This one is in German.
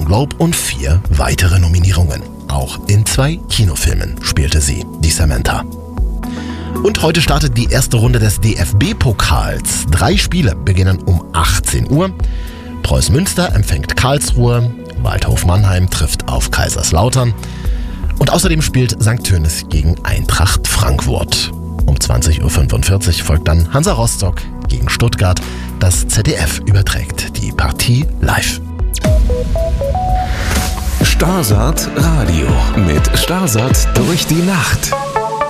Globe und 4 weitere Nominierungen. Auch in 2 Kinofilmen spielte sie die Samantha. Und heute startet die erste Runde des DFB-Pokals. 3 Spiele beginnen um 18 Uhr. Preußen Münster empfängt Karlsruhe, Waldhof Mannheim trifft auf Kaiserslautern und außerdem spielt St. Tönnis gegen Eintracht Frankfurt. Um 20.45 Uhr folgt dann Hansa Rostock gegen Stuttgart. Das ZDF überträgt die Partie live. Starsat Radio mit Starsat durch die Nacht.